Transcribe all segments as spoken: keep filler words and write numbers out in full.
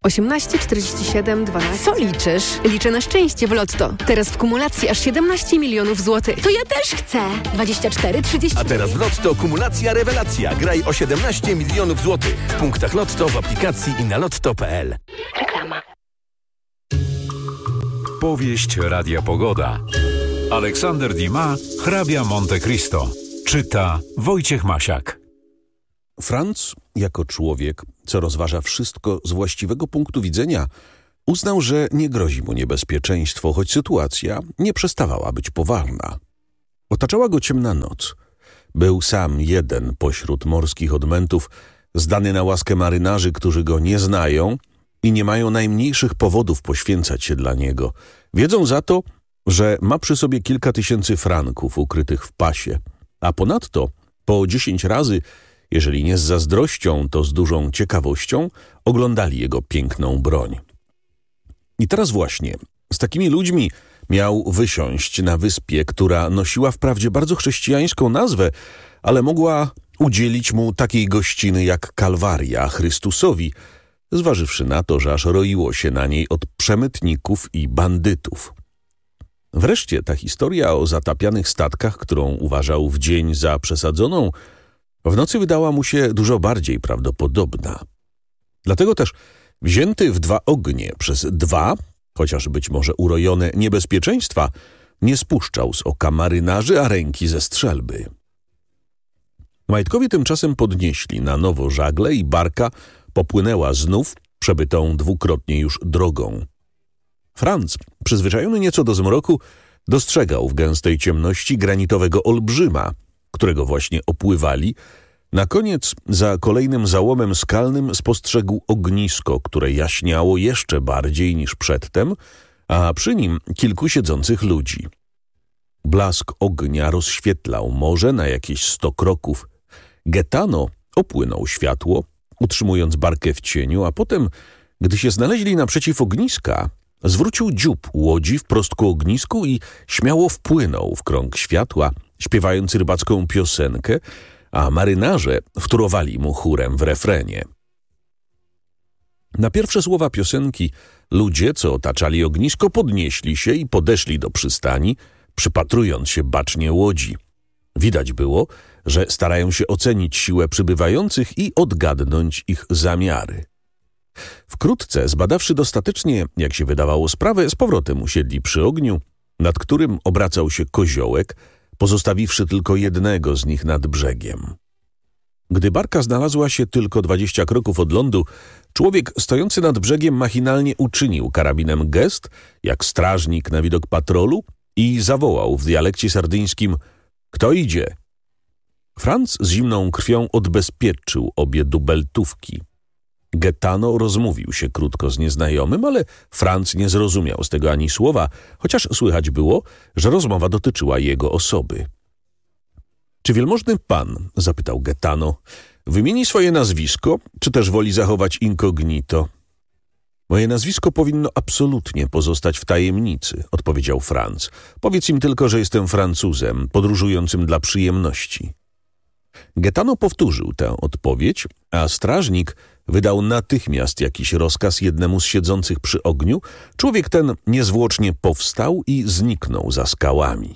osiemnaście, czterdzieści siedem, dwanaście. Co liczysz? Liczę na szczęście w Lotto. Teraz w kumulacji aż siedemnaście milionów złotych. To ja też chcę. dwadzieścia cztery, trzydzieści. A teraz w Lotto kumulacja rewelacja. Graj o siedemnaście milionów złotych. W punktach Lotto, w aplikacji i na lotto kropka pe el. Reklama. Powieść Radia Pogoda. Aleksander Dumas, hrabia Monte Cristo. Czyta Wojciech Masiak. Franz, jako człowiek, co rozważa wszystko z właściwego punktu widzenia, uznał, że nie grozi mu niebezpieczeństwo, choć sytuacja nie przestawała być poważna. Otaczała go ciemna noc. Był sam jeden pośród morskich odmętów, zdany na łaskę marynarzy, którzy go nie znają i nie mają najmniejszych powodów poświęcać się dla niego. Wiedzą za to, że ma przy sobie kilka tysięcy franków ukrytych w pasie, a ponadto po dziesięć razy, jeżeli nie z zazdrością, to z dużą ciekawością, oglądali jego piękną broń. I teraz właśnie z takimi ludźmi miał wysiąść na wyspie, która nosiła wprawdzie bardzo chrześcijańską nazwę, ale mogła udzielić mu takiej gościny jak Kalwaria Chrystusowi, zważywszy na to, że aż roiło się na niej od przemytników i bandytów. Wreszcie ta historia o zatapianych statkach, którą uważał w dzień za przesadzoną, w nocy wydała mu się dużo bardziej prawdopodobna. Dlatego też wzięty w dwa ognie przez dwa, chociaż być może urojone niebezpieczeństwa, nie spuszczał z oka marynarzy, a ręki ze strzelby. Majtkowie tymczasem podnieśli na nowo żagle i barka popłynęła znów przebytą dwukrotnie już drogą. Franz, przyzwyczajony nieco do zmroku, dostrzegał w gęstej ciemności granitowego olbrzyma, którego właśnie opływali. Na koniec, za kolejnym załomem skalnym, spostrzegł ognisko, które jaśniało jeszcze bardziej niż przedtem, a przy nim kilku siedzących ludzi. Blask ognia rozświetlał morze na jakieś sto kroków. Gaetano opłynął światło, utrzymując barkę w cieniu, a potem, gdy się znaleźli naprzeciw ogniska, zwrócił dziób łodzi wprost ku ognisku i śmiało wpłynął w krąg światła, śpiewając rybacką piosenkę, a marynarze wtórowali mu chórem w refrenie. Na pierwsze słowa piosenki ludzie, co otaczali ognisko, podnieśli się i podeszli do przystani, przypatrując się bacznie łodzi. Widać było, że starają się ocenić siłę przybywających i odgadnąć ich zamiary. Wkrótce, zbadawszy dostatecznie, jak się wydawało, sprawę, z powrotem usiedli przy ogniu, nad którym obracał się koziołek, pozostawiwszy tylko jednego z nich nad brzegiem. Gdy barka znalazła się tylko dwadzieścia kroków od lądu, człowiek stojący nad brzegiem machinalnie uczynił karabinem gest, jak strażnik na widok patrolu, i zawołał w dialekcie sardyńskim: „Kto idzie?” Franz z zimną krwią odbezpieczył obie dubeltówki. Gaetano rozmówił się krótko z nieznajomym, ale Franz nie zrozumiał z tego ani słowa, chociaż słychać było, że rozmowa dotyczyła jego osoby. „Czy wielmożny pan,” zapytał Gaetano, „wymieni swoje nazwisko, czy też woli zachować incognito?” „Moje nazwisko powinno absolutnie pozostać w tajemnicy,” odpowiedział Franz. „Powiedz im tylko, że jestem Francuzem, podróżującym dla przyjemności.” Gaetano powtórzył tę odpowiedź, a strażnik wydał natychmiast jakiś rozkaz jednemu z siedzących przy ogniu. Człowiek ten niezwłocznie powstał i zniknął za skałami.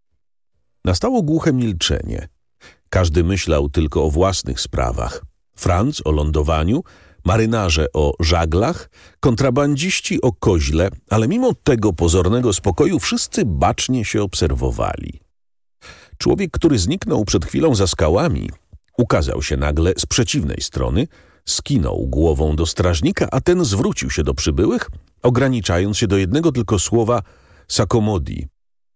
Nastało głuche milczenie. Każdy myślał tylko o własnych sprawach. Franz o lądowaniu, marynarze o żaglach, kontrabandziści o koźle, ale mimo tego pozornego spokoju wszyscy bacznie się obserwowali. Człowiek, który zniknął przed chwilą za skałami, ukazał się nagle z przeciwnej strony, skinął głową do strażnika, a ten zwrócił się do przybyłych, ograniczając się do jednego tylko słowa "s'accomodi".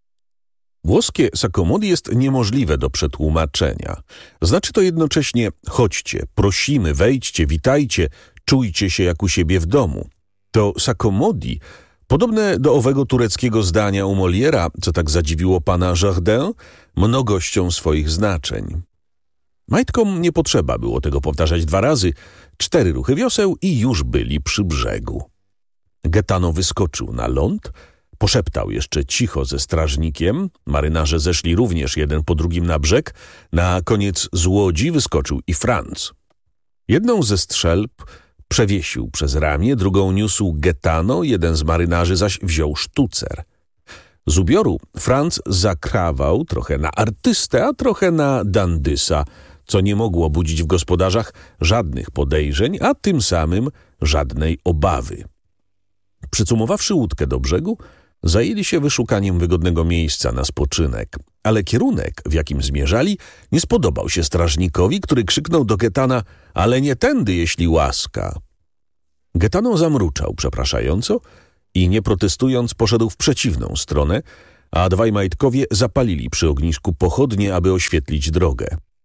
Włoskie "s'accomodi" jest niemożliwe do przetłumaczenia. Znaczy to jednocześnie chodźcie, prosimy, wejdźcie, witajcie, czujcie się jak u siebie w domu. To "s'accomodi" podobne do owego tureckiego zdania u Moliera, co tak zadziwiło pana Jardin, mnogością swoich znaczeń. Majtkom nie potrzeba było tego powtarzać dwa razy, cztery ruchy wioseł i już byli przy brzegu. Gaetano wyskoczył na ląd, poszeptał jeszcze cicho ze strażnikiem, marynarze zeszli również jeden po drugim na brzeg, na koniec z łodzi wyskoczył i Franz. Jedną ze strzelb przewiesił przez ramię, drugą niósł Gaetano, jeden z marynarzy zaś wziął sztucer. Z ubioru Franz zakrawał trochę na artystę, a trochę na dandysa, co nie mogło budzić w gospodarzach żadnych podejrzeń, a tym samym żadnej obawy. Przycumowawszy łódkę do brzegu, zajęli się wyszukaniem wygodnego miejsca na spoczynek, ale kierunek, w jakim zmierzali, nie spodobał się strażnikowi, który krzyknął do Gaetana: ale nie tędy, jeśli łaska. Gaetano zamruczał przepraszająco i nie protestując poszedł w przeciwną stronę, a dwaj majtkowie zapalili przy ognisku pochodnie, aby oświetlić drogę.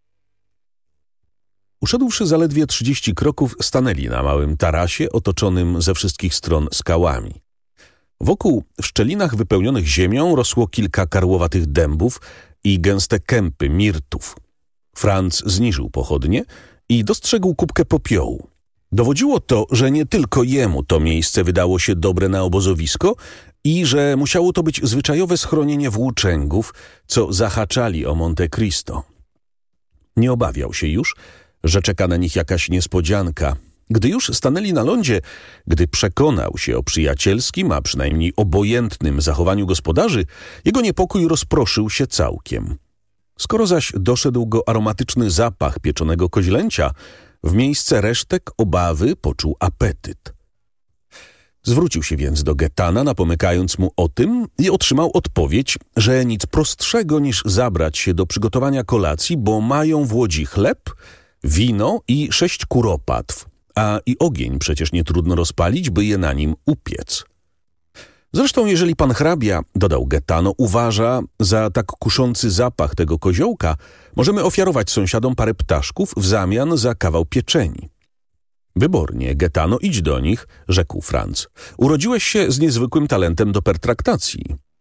Uszedłszy zaledwie trzydzieści kroków, stanęli na małym tarasie otoczonym ze wszystkich stron skałami. Wokół, w szczelinach wypełnionych ziemią, rosło kilka karłowatych dębów i gęste kępy mirtów. Franz zniżył pochodnie i dostrzegł kubkę popiołu. Dowodziło to, że nie tylko jemu to miejsce wydało się dobre na obozowisko i że musiało to być zwyczajowe schronienie włóczęgów, co zahaczali o Monte Cristo. Nie obawiał się już, że czeka na nich jakaś niespodzianka. Gdy już stanęli na lądzie, gdy przekonał się o przyjacielskim, a przynajmniej obojętnym zachowaniu gospodarzy, jego niepokój rozproszył się całkiem. Skoro zaś doszedł go aromatyczny zapach pieczonego koźlęcia, w miejsce resztek obawy poczuł apetyt. Zwrócił się więc do Gaetana, napomykając mu o tym, i otrzymał odpowiedź, że nic prostszego niż zabrać się do przygotowania kolacji, bo mają w łodzi chleb, wino i sześć kuropatw, a i ogień przecież nie trudno rozpalić, by je na nim upiec. Zresztą, jeżeli pan hrabia, dodał Gaetano, uważa za tak kuszący zapach tego koziołka, możemy ofiarować sąsiadom parę ptaszków w zamian za kawał pieczeni. Wybornie, Gaetano, idź do nich, rzekł Franz. Urodziłeś się z niezwykłym talentem do pertraktacji.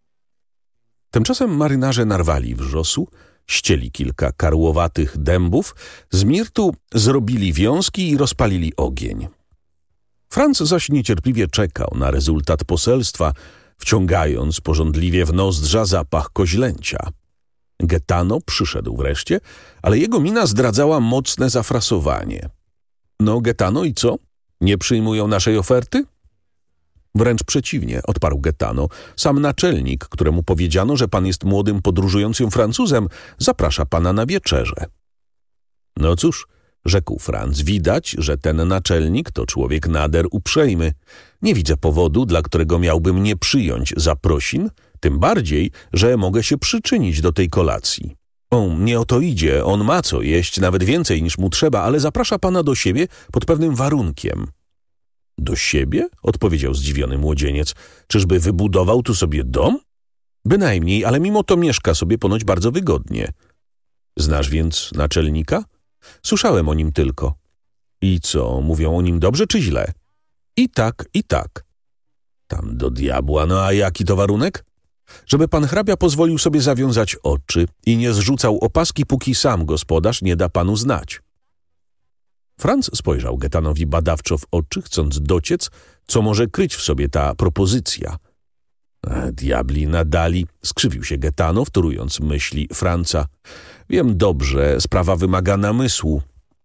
Tymczasem marynarze narwali wrzosu, ścieli kilka karłowatych dębów, z mirtu zrobili wiązki i rozpalili ogień. Franz zaś niecierpliwie czekał na rezultat poselstwa, wciągając pożądliwie w nozdrza zapach koźlęcia. Gaetano przyszedł wreszcie, ale jego mina zdradzała mocne zafrasowanie. No, Gaetano, i co? Nie przyjmują naszej oferty? Wręcz przeciwnie, odparł Gaetano. Sam naczelnik, któremu powiedziano, że pan jest młodym podróżującym Francuzem, zaprasza pana na wieczerzę. No cóż, rzekł Franz, widać, że ten naczelnik to człowiek nader uprzejmy. Nie widzę powodu, dla którego miałbym nie przyjąć zaprosin, tym bardziej, że mogę się przyczynić do tej kolacji. O, nie o to idzie, on ma co jeść, nawet więcej niż mu trzeba, ale zaprasza pana do siebie pod pewnym warunkiem. Do siebie? Odpowiedział zdziwiony młodzieniec. Czyżby wybudował tu sobie dom? Bynajmniej, ale mimo to mieszka sobie ponoć bardzo wygodnie. Znasz więc naczelnika? Słyszałem o nim tylko. I co, mówią o nim dobrze czy źle? I tak, i tak. Tam do diabła, no a jaki to warunek? Żeby pan hrabia pozwolił sobie zawiązać oczy i nie zrzucał opaski, póki sam gospodarz nie da panu znać. Franz spojrzał Gaetanowi badawczo w oczy, chcąc dociec, co może kryć w sobie ta propozycja. E, diabli nadali, skrzywił się Gaetano, wtórując myśli Franza. Wiem dobrze, sprawa wymaga namysłu.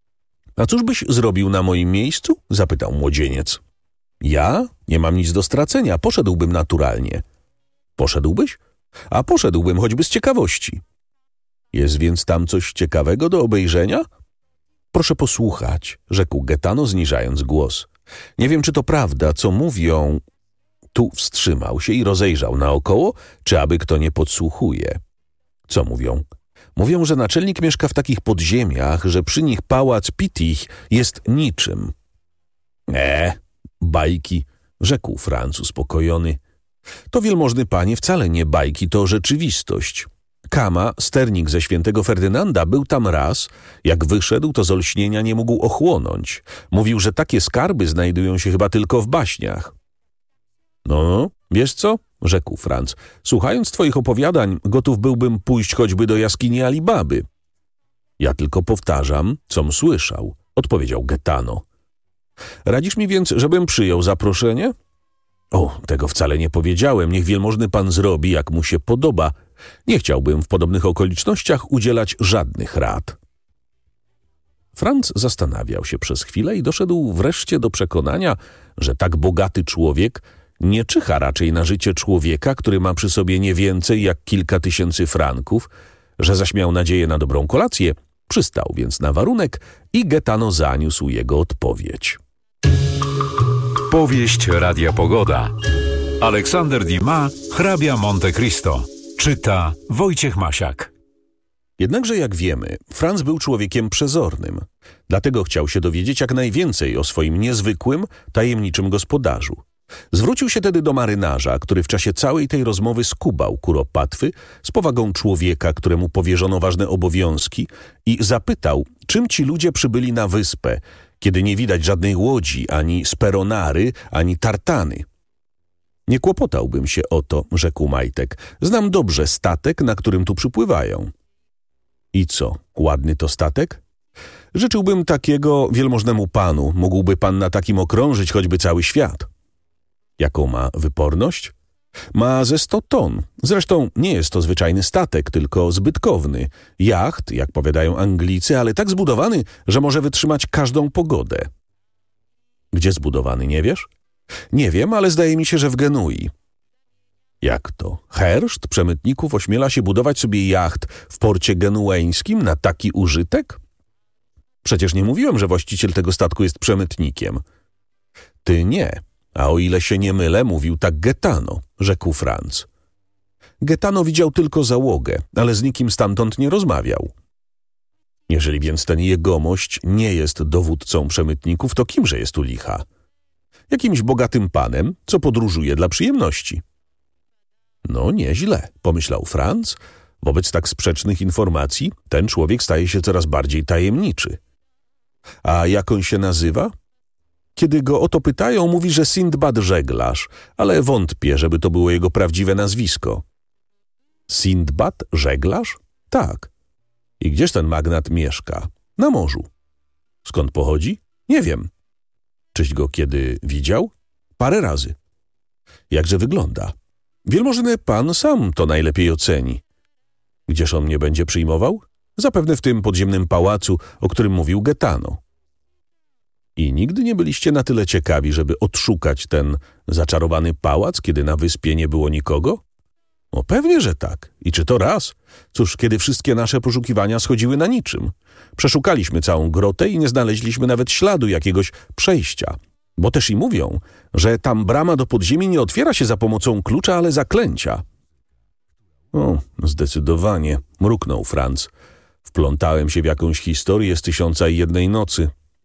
A cóż byś zrobił na moim miejscu? Zapytał młodzieniec. Ja? Nie mam nic do stracenia, poszedłbym naturalnie. Poszedłbyś? A poszedłbym choćby z ciekawości. Jest więc tam coś ciekawego do obejrzenia? Proszę posłuchać, rzekł Gaetano, zniżając głos. Nie wiem, czy to prawda, co mówią... Tu wstrzymał się i rozejrzał naokoło, czy aby kto nie podsłuchuje. Co mówią? Mówią, że naczelnik mieszka w takich podziemiach, że przy nich pałac Pittich jest niczym. E, bajki, rzekł Franz uspokojony. To, wielmożny panie, wcale nie bajki, to rzeczywistość. Kama, sternik ze świętego Ferdynanda, był tam raz. Jak wyszedł, to z olśnienia nie mógł ochłonąć. Mówił, że takie skarby znajdują się chyba tylko w baśniach. No, wiesz co? Rzekł Franz. Słuchając twoich opowiadań, gotów byłbym pójść choćby do jaskini Alibaby. Ja tylko powtarzam, com słyszał, odpowiedział Gaetano. Radzisz mi więc, żebym przyjął zaproszenie? O, tego wcale nie powiedziałem. Niech wielmożny pan zrobi, jak mu się podoba. Nie chciałbym w podobnych okolicznościach udzielać żadnych rad. Franz zastanawiał się przez chwilę i doszedł wreszcie do przekonania, że tak bogaty człowiek nie czyha raczej na życie człowieka, który ma przy sobie nie więcej jak kilka tysięcy franków, że zaś miał nadzieję na dobrą kolację. Przystał więc na warunek i Gaetano zaniósł jego odpowiedź. Powieść Radia Pogoda. Aleksander Dumas, hrabia Monte Cristo. Czyta Wojciech Masiak. Jednakże, jak wiemy, Franz był człowiekiem przezornym. Dlatego chciał się dowiedzieć jak najwięcej o swoim niezwykłym, tajemniczym gospodarzu. Zwrócił się tedy do marynarza, który w czasie całej tej rozmowy skubał kuropatwy z powagą człowieka, któremu powierzono ważne obowiązki, i zapytał, czym ci ludzie przybyli na wyspę, kiedy nie widać żadnej łodzi, ani speronary, ani tartany. Nie kłopotałbym się o to, rzekł Majtek. Znam dobrze statek, na którym tu przypływają. I co, ładny to statek? Życzyłbym takiego wielmożnemu panu. Mógłby pan na takim okrążyć choćby cały świat. Jaką ma wyporność? Ma ze sto ton. Zresztą nie jest to zwyczajny statek, tylko zbytkowny. Jacht, jak powiadają Anglicy, ale tak zbudowany, że może wytrzymać każdą pogodę. Gdzie zbudowany, nie wiesz? Nie wiem, ale zdaje mi się, że w Genui. Jak to? Herszt przemytników ośmiela się budować sobie jacht w porcie genueńskim na taki użytek? Przecież nie mówiłem, że właściciel tego statku jest przemytnikiem. Ty nie, a o ile się nie mylę, mówił tak Gaetano, rzekł Franz. Gaetano widział tylko załogę, ale z nikim stamtąd nie rozmawiał. Jeżeli więc ten jegomość nie jest dowódcą przemytników, to kimże jest u licha? Jakimś bogatym panem, co podróżuje dla przyjemności. No nieźle, pomyślał Franz. Wobec tak sprzecznych informacji ten człowiek staje się coraz bardziej tajemniczy. A jak on się nazywa? Kiedy go o to pytają, mówi, że Sindbad żeglarz, ale wątpię, żeby to było jego prawdziwe nazwisko. Sindbad żeglarz? Tak. I gdzież ten magnat mieszka? Na morzu. Skąd pochodzi? Nie wiem. Czyś go kiedy widział? Parę razy. Jakże wygląda? Wielmożny pan sam to najlepiej oceni. Gdzież on mnie będzie przyjmował? Zapewne w tym podziemnym pałacu, o którym mówił Gaetano. I nigdy nie byliście na tyle ciekawi, żeby odszukać ten zaczarowany pałac, kiedy na wyspie nie było nikogo? No pewnie, że tak. I czy to raz? Cóż, kiedy wszystkie nasze poszukiwania schodziły na niczym. Przeszukaliśmy całą grotę i nie znaleźliśmy nawet śladu jakiegoś przejścia. Bo też i mówią, że tam brama do podziemi nie otwiera się za pomocą klucza, ale zaklęcia. O, zdecydowanie, mruknął Franz. Wplątałem się w jakąś historię z tysiąca i jednej nocy.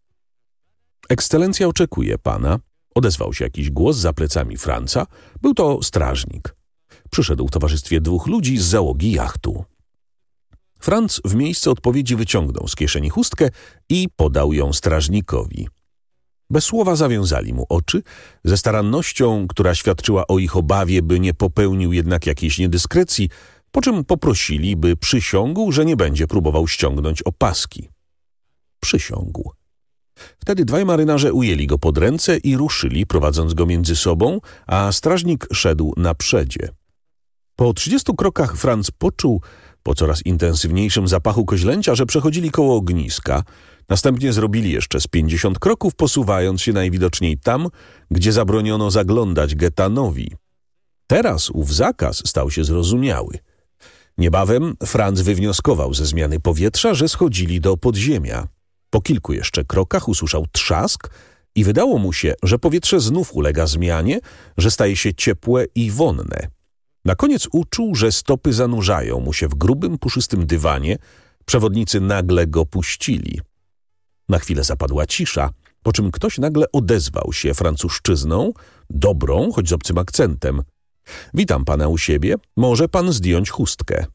Ekscelencja oczekuje pana, odezwał się jakiś głos za plecami Franza. Był to strażnik. Przyszedł w towarzystwie dwóch ludzi z załogi jachtu. Franz w miejsce odpowiedzi wyciągnął z kieszeni chustkę i podał ją strażnikowi. Bez słowa zawiązali mu oczy, ze starannością, która świadczyła o ich obawie, by nie popełnił jednak jakiejś niedyskrecji, po czym poprosili, by przysiągł, że nie będzie próbował ściągnąć opaski. Przysiągł. Wtedy dwaj marynarze ujęli go pod ręce i ruszyli, prowadząc go między sobą, a strażnik szedł na przedzie. Po trzydziestu krokach Franz poczuł, po coraz intensywniejszym zapachu koźlęcia, że przechodzili koło ogniska. Następnie zrobili jeszcze z pięćdziesiąt kroków, posuwając się najwidoczniej tam, gdzie zabroniono zaglądać Gaetanowi. Teraz ów zakaz stał się zrozumiały. Niebawem Franz wywnioskował ze zmiany powietrza, że schodzili do podziemia. Po kilku jeszcze krokach usłyszał trzask i wydało mu się, że powietrze znów ulega zmianie, że staje się ciepłe i wonne. Na koniec uczuł, że stopy zanurzają mu się w grubym, puszystym dywanie. Przewodnicy nagle go puścili. Na chwilę zapadła cisza, po czym ktoś nagle odezwał się francuszczyzną, dobrą, choć z obcym akcentem. Witam pana u siebie, może pan zdjąć chustkę.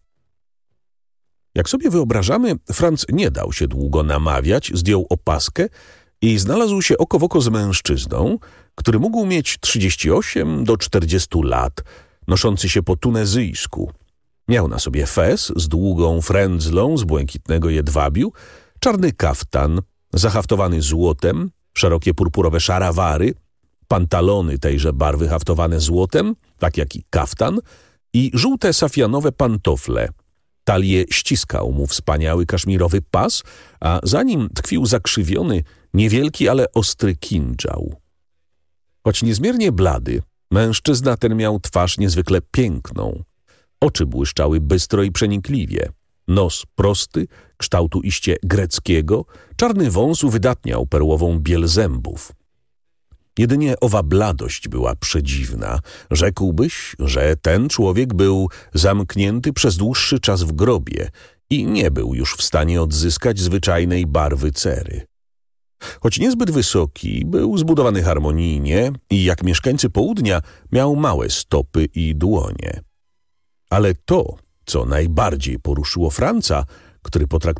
Jak sobie wyobrażamy, Franz nie dał się długo namawiać, zdjął opaskę i znalazł się oko w oko z mężczyzną, który mógł mieć trzydzieści osiem do czterdziestu lat, noszący się po tunezyjsku. Miał na sobie fez z długą frędzlą z błękitnego jedwabiu, czarny kaftan, zahaftowany złotem, szerokie purpurowe szarawary, pantalony tejże barwy haftowane złotem, tak jak i kaftan, i żółte safianowe pantofle, Talię ściskał mu wspaniały kaszmirowy pas, a za nim tkwił zakrzywiony, niewielki, ale ostry kindżał. Choć niezmiernie blady, mężczyzna ten miał twarz niezwykle piękną. Oczy błyszczały bystro i przenikliwie. Nos prosty, kształtu iście greckiego, czarny wąs uwydatniał perłową biel zębów. Jedynie owa bladość była przedziwna. Rzekłbyś, że ten człowiek był zamknięty przez dłuższy czas w grobie i nie był już w stanie odzyskać zwyczajnej barwy cery. Choć niezbyt wysoki, był zbudowany harmonijnie i jak mieszkańcy południa miał małe stopy i dłonie. Ale to, co najbardziej poruszyło Franca, który potraktował